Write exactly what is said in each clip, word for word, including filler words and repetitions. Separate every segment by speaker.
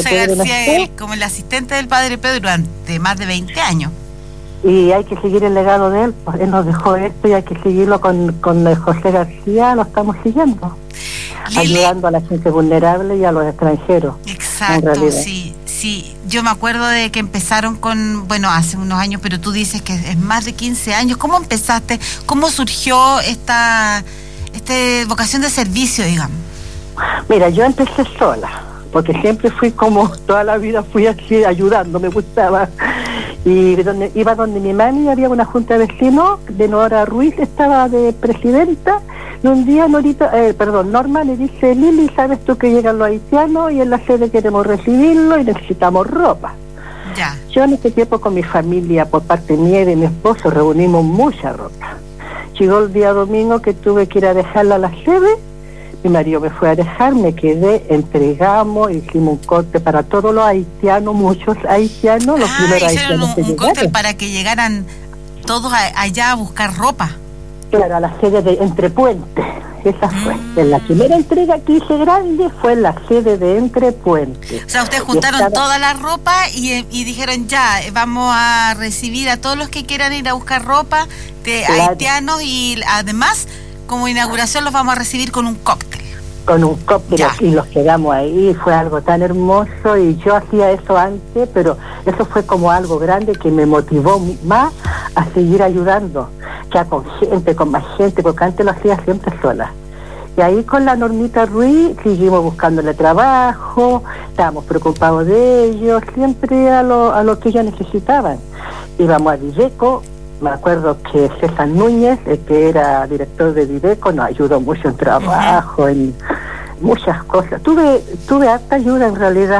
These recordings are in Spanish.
Speaker 1: José García, el, como el asistente del padre Pedro durante más de veinte años.
Speaker 2: Y hay que seguir el legado de él, pues él nos dejó esto y hay que seguirlo con, con José García, lo estamos siguiendo. Lili, ayudando a la gente vulnerable y a los extranjeros.
Speaker 1: Exacto, sí, sí. Yo me acuerdo de que empezaron con, bueno, hace unos años, pero tú dices que es más de quince años. ¿Cómo empezaste? ¿Cómo surgió esta, esta vocación de servicio, digamos?
Speaker 2: Mira, yo empecé sola, porque siempre fui como, toda la vida fui así ayudando, me gustaba. Y donde, iba donde mi mami, había una junta de vecinos, de Nora Ruiz, estaba de presidenta, y un día Norita, eh, perdón, Norma le dice, Lili, ¿sabes tú que llegan los haitianos y en la sede queremos recibirlo y necesitamos ropa?
Speaker 1: Ya.
Speaker 2: Yo en ese tiempo con mi familia, por parte mía y de mi esposo, reunimos mucha ropa. Llegó el día domingo que tuve que ir a dejarla a la sede, mi marido me fue a dejar, me quedé, entregamos, hicimos un corte para todos los haitianos, muchos haitianos, los
Speaker 1: ah,
Speaker 2: primeros
Speaker 1: hicieron
Speaker 2: haitianos
Speaker 1: un,
Speaker 2: que
Speaker 1: un cóctel
Speaker 2: llegaron.
Speaker 1: Para que llegaran todos a, allá a buscar ropa.
Speaker 2: Claro, a la sede de Entrepuente, esa fue.
Speaker 1: Mm.
Speaker 2: En la primera entrega que hice grande fue en la sede de Entrepuente.
Speaker 1: O sea, ustedes juntaron estaba... toda la ropa y, y dijeron ya, vamos a recibir a todos los que quieran ir a buscar ropa de claro. haitianos y además, como inauguración, los vamos a recibir con un cóctel.
Speaker 2: Con un cóctel ya. Y los quedamos ahí, fue algo tan hermoso y yo hacía eso antes, pero eso fue como algo grande que me motivó más a seguir ayudando, ya con gente, con más gente, porque antes lo hacía siempre sola. Y ahí con la Normita Ruiz seguimos buscándole trabajo, estábamos preocupados de ellos, siempre a lo, a lo que ellos necesitaban. Íbamos a Dideco, me acuerdo que César Núñez, el que era director de Dideco, nos ayudó mucho en trabajo, uh-huh. en muchas cosas. Tuve, tuve harta ayuda en realidad,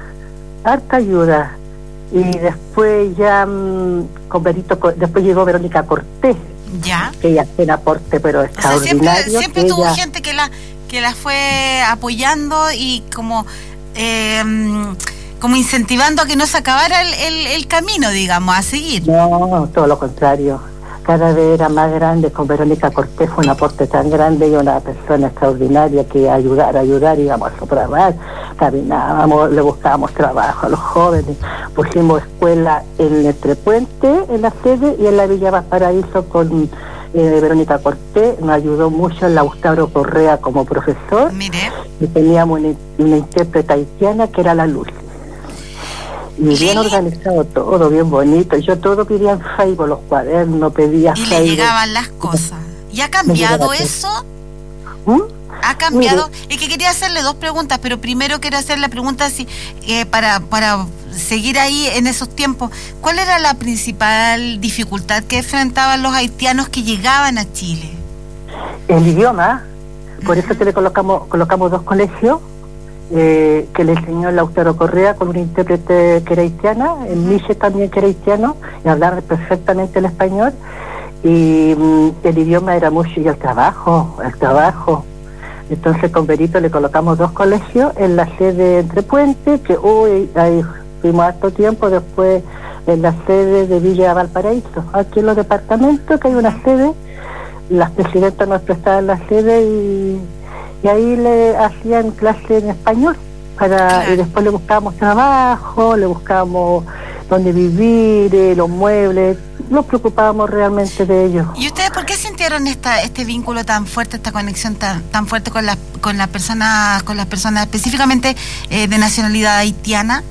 Speaker 2: harta ayuda. Y después ya mmm, con Benito, después llegó Verónica Cortés,
Speaker 1: ya.
Speaker 2: que ella hace un aporte pero extraordinario.
Speaker 1: O sea, siempre siempre tuvo
Speaker 2: ella...
Speaker 1: gente que la que la fue apoyando y como eh, como incentivando a que no se acabara el, el, el camino, digamos, a seguir.
Speaker 2: No, todo lo contrario. Cada vez era más grande. Con Verónica Cortés fue un aporte tan grande y una persona extraordinaria que ayudar, ayudar, íbamos a soprabar, caminábamos, le buscábamos trabajo a los jóvenes, pusimos escuela en Entrepuente, en la sede, y en la Villa Valparaíso con eh, Verónica Cortés, nos ayudó mucho en Lautaro Correa como profesor.
Speaker 1: Mire.
Speaker 2: Y teníamos una, una intérprete haitiana que era la Luz. Y bien ¿Lili? Organizado todo, bien bonito. Yo todo pedía en Facebook, los cuadernos, pedía
Speaker 1: y
Speaker 2: Facebook.
Speaker 1: Le llegaban las cosas. ¿Y ha cambiado eso?
Speaker 2: ¿Mm?
Speaker 1: ¿Ha cambiado? Mire. Es que quería hacerle dos preguntas, pero primero quiero hacer la pregunta si, eh, para, para seguir ahí en esos tiempos. ¿Cuál era la principal dificultad que enfrentaban los haitianos que llegaban a Chile?
Speaker 2: El idioma. Por uh-huh. eso que le colocamos, colocamos dos colegios. Eh, que le enseñó Lautaro Correa con un intérprete que era haitiana, en Miche también que era haitiano, y hablar perfectamente el español, y mm, el idioma era mucho, y el trabajo, el trabajo. Entonces con Berito le colocamos dos colegios en la sede Entre Puentes, que uy, ahí fuimos harto tiempo, después en la sede de Villa Valparaíso, aquí en los departamentos, que hay una sede, las presidentas nuestras estaban en la sede y y ahí le hacían clase en español para claro. Y después le buscábamos trabajo, le buscábamos dónde vivir, eh, los muebles, nos preocupábamos realmente de ellos.
Speaker 1: ¿Y ustedes por qué sintieron esta este vínculo tan fuerte, esta conexión tan tan fuerte con las con las personas con las personas específicamente eh, de nacionalidad haitiana?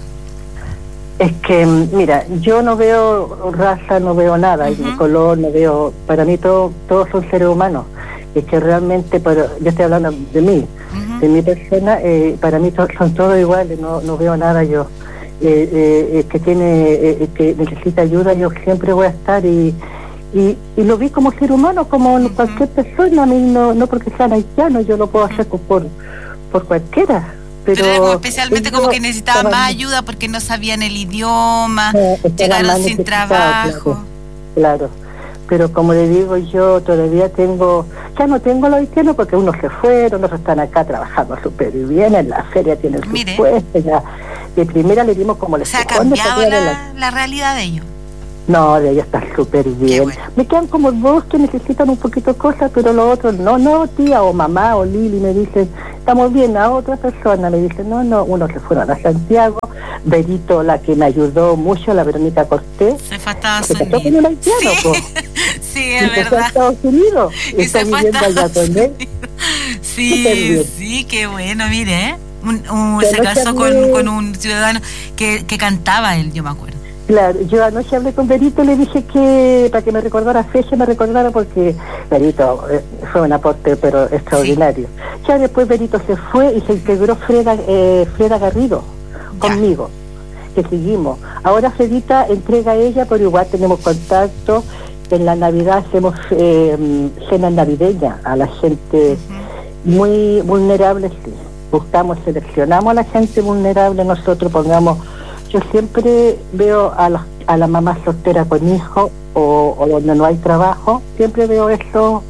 Speaker 2: Es que, mira, yo no veo raza, no veo nada, uh-huh. ni color, no veo, para mí todo, todos son seres humanos. Es que realmente, pero yo estoy hablando de mí, uh-huh. de mi persona, eh, para mí to- son todos iguales, no no veo nada yo. Eh, eh, que tiene, eh, que necesita ayuda, yo siempre voy a estar y y, y lo vi como ser humano, como uh-huh. cualquier persona, a mí no, no porque sean haitianos, yo lo puedo hacer por, por cualquiera. Pero,
Speaker 1: pero especialmente como que necesitaban
Speaker 2: estaban,
Speaker 1: más ayuda porque no sabían el idioma,
Speaker 2: no,
Speaker 1: llegaron sin trabajo.
Speaker 2: Claro, claro. Pero como le digo, yo todavía tengo, ya no tengo los haitianos porque unos se fueron, otros están acá trabajando súper bien, en la feria tienen sus puestos, ya de primera le dimos como les
Speaker 1: ¿Se ha cambiado la, la... la realidad de ellos?
Speaker 2: No, de ellos está súper bien. Bueno. Me quedan como dos que necesitan un poquito cosas, pero los otros no, no, tía o mamá o Lili me dicen, estamos bien. A otra persona me dicen, no, no, unos se fueron a Santiago, Berito, la que me ayudó mucho, la Verónica Cortés,
Speaker 1: se fue a Estados
Speaker 2: se casó
Speaker 1: Unidos.
Speaker 2: con un haitiano,
Speaker 1: Sí,
Speaker 2: po.
Speaker 1: sí, es
Speaker 2: Y se fue a
Speaker 1: verdad.
Speaker 2: Estados Unidos y
Speaker 1: Y
Speaker 2: está
Speaker 1: se fue a
Speaker 2: viviendo allá
Speaker 1: Estados
Speaker 2: con él.
Speaker 1: Unidos.
Speaker 2: Súper
Speaker 1: Sí,
Speaker 2: bien.
Speaker 1: sí, qué bueno, mire, ¿eh? Un- un-
Speaker 2: Que
Speaker 1: se
Speaker 2: anoche
Speaker 1: casó con,
Speaker 2: hablé-
Speaker 1: con un ciudadano que, que cantaba él, yo me acuerdo.
Speaker 2: Claro, yo anoche hablé con Berito y le dije que para que me recordara fecha, me recordara porque Berito eh, fue un aporte pero extraordinario. Ya después Berito se fue y se integró Freda, eh, Freda Garrido conmigo, que seguimos. Ahora Fredita entrega a ella, pero igual tenemos contacto. En la Navidad hacemos eh, cenas navideñas a la gente uh-huh. muy vulnerable, sí. Buscamos, seleccionamos a la gente vulnerable, nosotros pongamos. Yo siempre veo a, los, a la mamá soltera con hijos o, o donde no hay trabajo, siempre veo eso,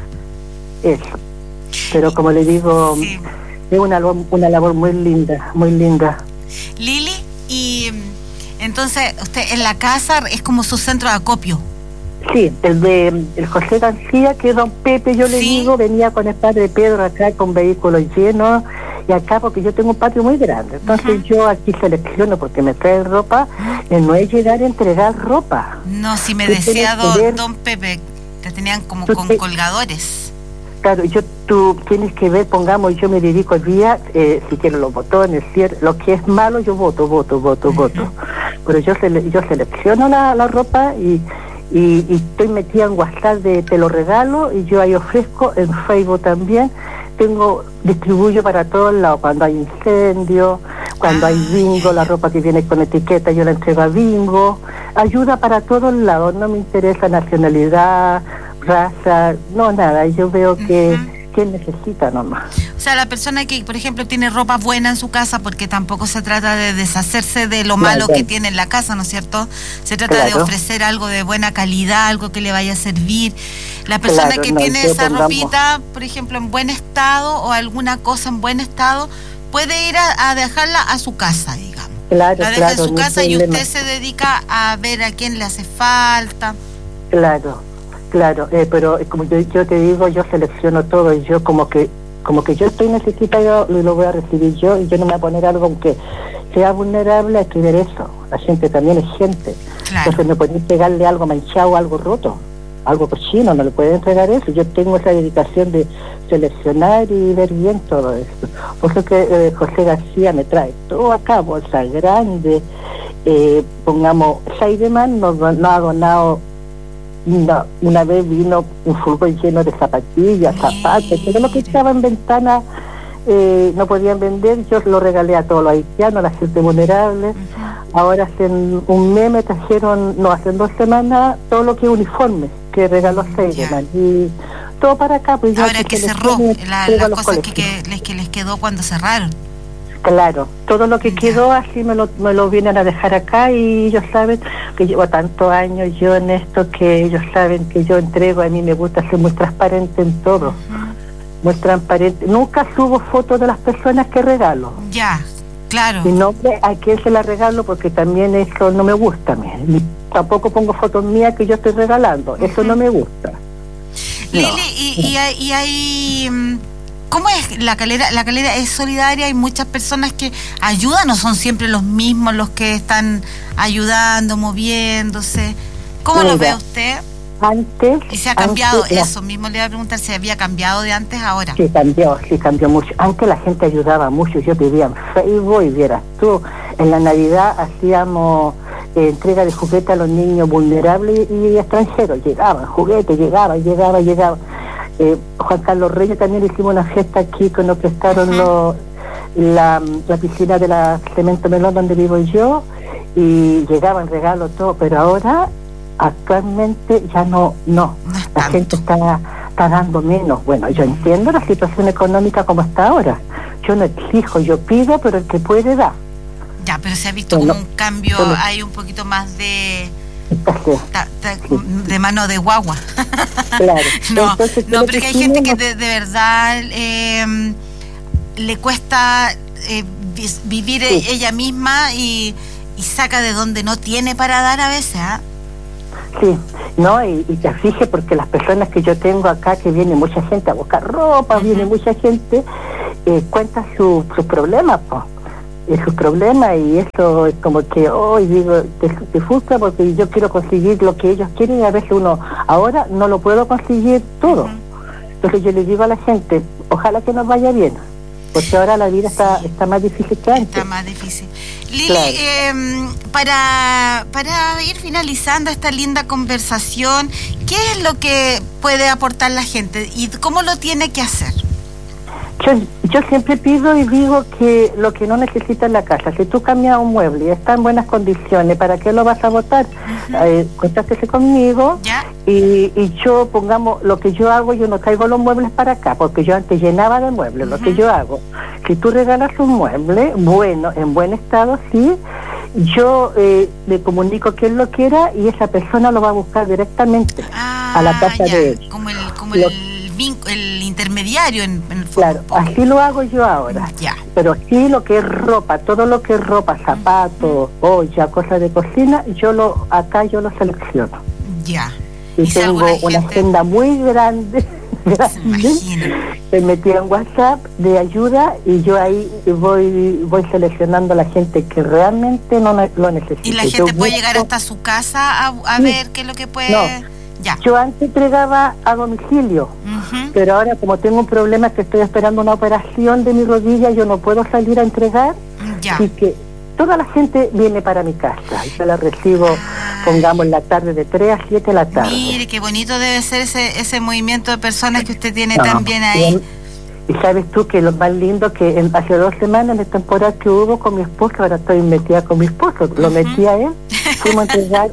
Speaker 2: eso. Pero como le digo, sí. es una, una labor muy linda, muy linda.
Speaker 1: Lili, y entonces usted en la casa es como su centro de acopio.
Speaker 2: Sí, el de el José García, que es don Pepe, yo le ¿Sí? digo, venía con el padre Pedro acá con vehículos llenos. Y acá, porque yo tengo un patio muy grande, entonces uh-huh. yo aquí selecciono porque me traen ropa, y no es llegar a entregar ropa.
Speaker 1: No, si me decía don, ver, don Pepe, te tenían como con te, colgadores.
Speaker 2: Claro, yo tú tienes que ver, pongamos, yo me dedico el día, eh, si quiero los botones, lo que es malo, yo voto, voto, voto, uh-huh. voto. Pero yo sele, yo selecciono la, la ropa y, y, y estoy metida en WhatsApp de te lo regalo, y yo ahí ofrezco, en Facebook también. Tengo, distribuyo para todos lados, cuando hay incendio, cuando ah, hay bingo, yeah. la ropa que viene con etiqueta yo la entrego a bingo, ayuda para todos lados, no me interesa nacionalidad, raza, no nada, yo veo que, uh-huh. que necesita nomás.
Speaker 1: O sea, la persona que, por ejemplo, tiene ropa buena en su casa, porque tampoco se trata de deshacerse de lo malo claro. que tiene en la casa, ¿no es cierto? Se trata claro. de ofrecer algo de buena calidad, algo que le vaya a servir. La persona claro, que no, tiene esa pongamos... ropita, por ejemplo, en buen estado o alguna cosa en buen estado, puede ir a, a dejarla a su casa, digamos.
Speaker 2: Claro,
Speaker 1: la deja
Speaker 2: claro,
Speaker 1: en su casa
Speaker 2: problema.
Speaker 1: Y usted se dedica a ver a quién le hace falta.
Speaker 2: Claro, claro, eh, pero como yo, yo te digo, yo selecciono todo y yo como que como que yo estoy necesitada y lo voy a recibir yo, y yo no me voy a poner algo aunque sea vulnerable a escribir eso. La gente también es gente. Claro. Entonces no pueden entregarle algo manchado, algo roto, algo cochino, no le pueden entregar eso. Yo tengo esa dedicación de seleccionar y ver bien todo esto. Por eso que eh, José García me trae todo acá, bolsas grandes, eh, pongamos, Saideman nos, nos ha donado. Una, una vez vino un furgón lleno de zapatillas, zapatos, todo lo que estaba en ventana eh, no podían vender, yo lo regalé a todos los haitianos, a la gente vulnerable. Uh-huh. Ahora hacen un mes me trajeron, no, hace dos semanas, todo lo que es uniforme, que regaló Seideman, yeah. y todo para acá. Pues
Speaker 1: ahora que, que cerró, las la cosas que, que, les, que les quedó cuando cerraron.
Speaker 2: Claro, todo lo que yeah. quedó así me lo, me lo vienen a dejar acá, y ellos saben que llevo tantos años yo en esto, que ellos saben que yo entrego. A mí me gusta ser muy transparente en todo, uh-huh. muy transparente. Nunca subo fotos de las personas que regalo.
Speaker 1: Ya, yeah, claro.
Speaker 2: Mi nombre a quién se la regalo, porque también eso no me gusta a mí. Tampoco pongo fotos mías que yo estoy regalando, uh-huh. eso no me gusta.
Speaker 1: Lili, no. y, y hay... Y hay ¿Cómo es la calera? La calera es solidaria, hay muchas personas que ayudan, no son siempre los mismos los que están ayudando, moviéndose. ¿Cómo Mira, lo ve usted?
Speaker 2: Antes...
Speaker 1: ¿Y se ha cambiado? Antes, eso no. mismo le iba a preguntar, ¿se había cambiado de antes a ahora?
Speaker 2: Sí, cambió, sí, cambió mucho. Antes la gente ayudaba mucho, yo vivía en Facebook y vieras tú, en la Navidad hacíamos eh, entrega de juguetes a los niños vulnerables y, y extranjeros. Llegaban juguetes, llegaban, llegaban, llegaban. Eh, Juan Carlos Reyes también hicimos una fiesta aquí que nos prestaron uh-huh. los, la, la piscina de la Cemento Melón donde vivo yo, y llegaban regalos, todo, pero ahora actualmente ya no, no, no la tanto. gente está, está dando menos. Bueno, yo entiendo la situación económica como está ahora, yo no exijo, yo pido, pero el que puede da.
Speaker 1: Ya, pero se ha visto bueno, como un cambio, bueno, hay un poquito más de... Ta, ta, de mano de guagua.
Speaker 2: Claro.
Speaker 1: no,
Speaker 2: Entonces,
Speaker 1: no, pero que hay gente que de, de verdad eh, le cuesta eh, vivir sí. ella misma y, y saca de donde no tiene para dar a veces. ¿eh?
Speaker 2: Sí, no, y, y te fijes porque las personas que yo tengo acá, que viene mucha gente a buscar ropa, uh-huh. viene mucha gente, eh, cuentan sus su problemas, pues. eh, sus problemas, y eso es como que hoy oh, digo, te, te frustra porque yo quiero conseguir lo que ellos quieren y a veces uno ahora no lo puedo conseguir todo. Entonces yo le digo a la gente, ojalá que nos vaya bien, porque ahora la vida está, está más difícil que antes.
Speaker 1: Está más difícil. Lili, claro. eh, para, para ir finalizando esta linda conversación, ¿qué es lo que puede aportar la gente y cómo lo tiene que hacer?
Speaker 2: Yo, yo siempre pido y digo que lo que no necesitas en la casa, si tú cambias un mueble y está en buenas condiciones, ¿para qué lo vas a botar? Uh-huh. Eh, contáctese conmigo y, y yo, pongamos, lo que yo hago, yo no traigo los muebles para acá, porque yo antes llenaba de muebles. Uh-huh. Lo que yo hago, si tú regalas un mueble bueno, en buen estado, sí, yo eh, le comunico que él lo quiera y esa persona lo va a buscar directamente
Speaker 1: ah,
Speaker 2: a la casa
Speaker 1: ya.
Speaker 2: de él.
Speaker 1: Como el, como
Speaker 2: lo,
Speaker 1: el el intermediario en, en el fondo.
Speaker 2: Claro, así lo hago yo ahora.
Speaker 1: Ya.
Speaker 2: Pero sí lo que es ropa, todo lo que es ropa, zapatos, uh-huh. olla, cosas de cocina, yo lo acá yo lo selecciono.
Speaker 1: Ya.
Speaker 2: Y, y tengo si una gente... agenda muy grande, grande. Me metí en WhatsApp de ayuda y yo ahí voy voy seleccionando a la gente que realmente no lo necesita.
Speaker 1: ¿Y la gente
Speaker 2: yo
Speaker 1: puede
Speaker 2: busco...
Speaker 1: llegar hasta su casa a, a sí. ver qué es lo que puede...?
Speaker 2: No.
Speaker 1: Ya.
Speaker 2: Yo antes entregaba a domicilio, uh-huh. pero ahora como tengo un problema que estoy esperando una operación de mi rodilla, yo no puedo salir a entregar,
Speaker 1: ya.
Speaker 2: Así que toda la gente viene para mi casa, yo la recibo, ah. pongamos la tarde de tres a siete de la tarde.
Speaker 1: Mire, qué bonito debe ser ese ese movimiento de personas que usted tiene no, también ahí.
Speaker 2: Y, y sabes tú que lo más lindo que en, hace dos semanas en la temporada que hubo con mi esposo, ahora estoy metida con mi esposo, uh-huh. lo metí a él, fuimos a entregar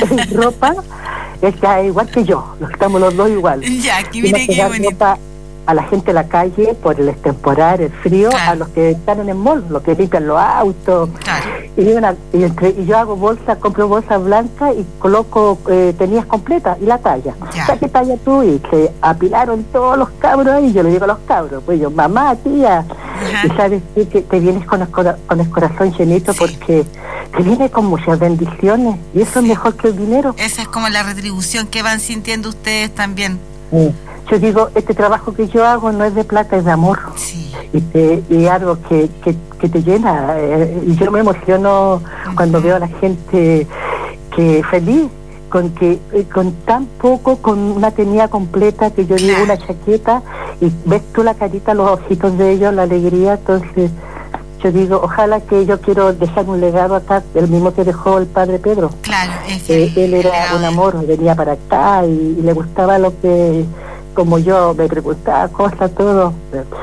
Speaker 2: ropa. Está igual que yo, estamos los dos igual.
Speaker 1: Ya, aquí mire qué bonito.
Speaker 2: A la gente de la calle por el extemporar, el frío, claro. a los que están en el mall, los que limpian los autos.
Speaker 1: Claro.
Speaker 2: Y, una, y, entre, y yo hago bolsa, compro bolsa blanca y coloco eh, tenías completas y la talla. Ya. ¿Qué talla tú? Y se apilaron todos los cabros ahí, yo le digo a los cabros, pues yo, mamá, tía. Ajá. Y sabes que te vienes con el, con el corazón llenito sí. porque te viene con muchas bendiciones y eso sí. es mejor que el dinero.
Speaker 1: Esa es como la retribución que van sintiendo ustedes también.
Speaker 2: Sí. Yo digo, este trabajo que yo hago no es de plata, es de amor.
Speaker 1: Sí.
Speaker 2: Y, te, y algo que, que, que te llena. Eh, y yo me emociono uh-huh. cuando veo a la gente que feliz, con que eh, con tan poco, con una tenida completa, que yo digo claro. una chaqueta, y ves tú la carita, los ojitos de ellos, la alegría. Entonces yo digo, ojalá que yo quiero dejar un legado acá, el mismo que dejó el padre Pedro.
Speaker 1: Claro, es
Speaker 2: eh, él era un amor, venía para acá y, y le gustaba lo que... como yo me preguntaba cosas, todo,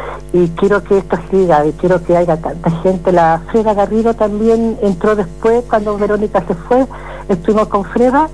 Speaker 2: y quiero que esto siga, y quiero que haya tanta gente. La Freda Garrido también entró después, cuando Verónica se fue, estuvimos con Freda,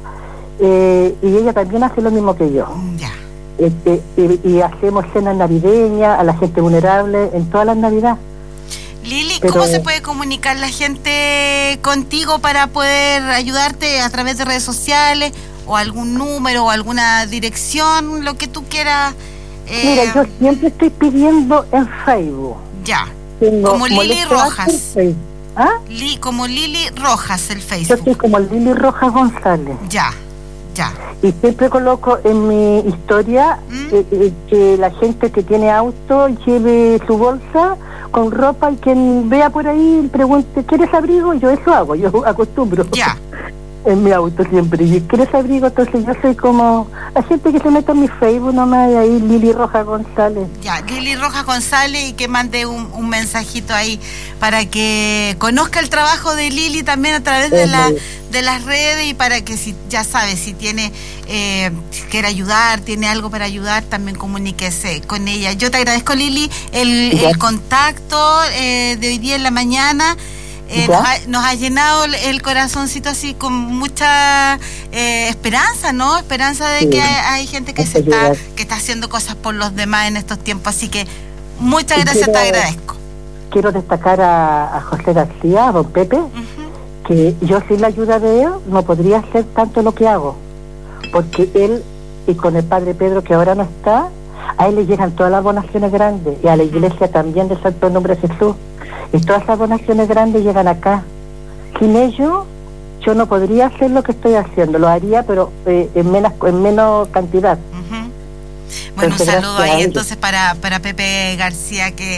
Speaker 2: eh, y ella también hace lo mismo que yo.
Speaker 1: Ya.
Speaker 2: Este, y, y hacemos cenas navideñas a la gente vulnerable en todas las navidades.
Speaker 1: Lili, Pero, ¿cómo se puede comunicar la gente contigo para poder ayudarte a través de redes sociales? O algún número o alguna dirección, lo que tú quieras. Eh...
Speaker 2: Mira, yo siempre estoy pidiendo en Facebook.
Speaker 1: Ya.
Speaker 2: Tengo
Speaker 1: como Lili Rojas.
Speaker 2: ¿Ah?
Speaker 1: Li, como Lili Rojas el Facebook.
Speaker 2: Yo estoy como Lili Rojas González.
Speaker 1: Ya, ya.
Speaker 2: Y siempre coloco en mi historia ¿Mm? eh, eh, que la gente que tiene auto lleve su bolsa con ropa y quien vea por ahí pregunte, ¿quieres abrigo? Yo eso hago, yo acostumbro.
Speaker 1: Ya.
Speaker 2: En mi auto siempre. ¿Y quieres abrigo? Entonces yo soy como la gente que se mete en mi Facebook nomás, y ahí Lili Rojas González.
Speaker 1: Ya, Lili Rojas González, y que mande un, un mensajito ahí para que conozca el trabajo de Lili también a través de, la, de las redes, y para que, si ya sabe, si tiene eh, si quiere ayudar, tiene algo para ayudar, también comuníquese con ella. Yo te agradezco, Lili, el, el contacto eh, de hoy día en la mañana. Eh, nos, ha, nos ha llenado el corazoncito así con mucha eh, esperanza, ¿no? Esperanza de sí. que hay, hay gente que se está que está haciendo cosas por los demás en estos tiempos, así que muchas y gracias, quiero, te agradezco.
Speaker 2: Quiero destacar a, a José García, a don Pepe, uh-huh. que yo sin la ayuda de él no podría hacer tanto lo que hago, porque él, y con el padre Pedro, que ahora no está, a él le llegan todas las donaciones grandes, y a la iglesia también del Santo Nombre de Jesús. Y todas esas donaciones grandes llegan acá. Sin ello, yo no podría hacer lo que estoy haciendo. Lo haría, pero eh, en menos en menos cantidad.
Speaker 1: Uh-huh. Bueno, entonces, un saludo ahí entonces para, para Pepe García, que,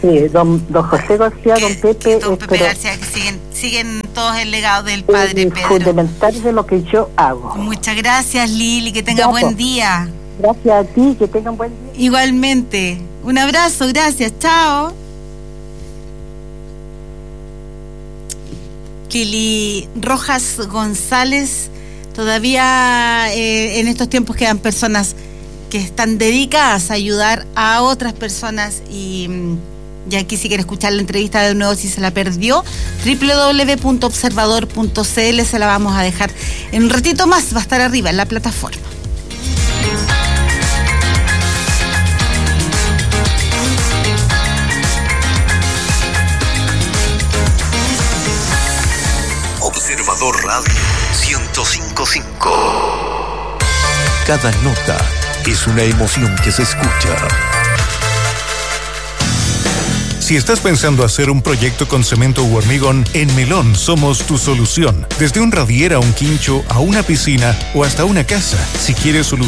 Speaker 2: Sí, don, don José García,
Speaker 1: que,
Speaker 2: don Pepe.
Speaker 1: don Pepe
Speaker 2: pero,
Speaker 1: García, que siguen, siguen todos el legado del padre
Speaker 2: eh,
Speaker 1: Pedro.
Speaker 2: Fundamental de lo que yo hago.
Speaker 1: Muchas gracias, Lili, que tenga
Speaker 2: Ya,
Speaker 1: buen
Speaker 2: pues.
Speaker 1: día.
Speaker 2: Gracias a ti, que tengan buen día.
Speaker 1: Igualmente. Un abrazo, gracias, chao. Lili Rojas González, todavía eh, en estos tiempos quedan personas que están dedicadas a ayudar a otras personas y, y aquí si quiere escuchar la entrevista de nuevo si se la perdió, doble u doble u doble u punto observador punto c l, se la vamos a dejar en un ratito más, va a estar arriba en la plataforma.
Speaker 3: Observador Radio ciento cinco punto cinco. Cada nota es una emoción que se escucha. Si estás pensando hacer un proyecto con cemento u hormigón, en Melón somos tu solución. Desde un radier a un quincho, a una piscina o hasta una casa. Si quieres solucionar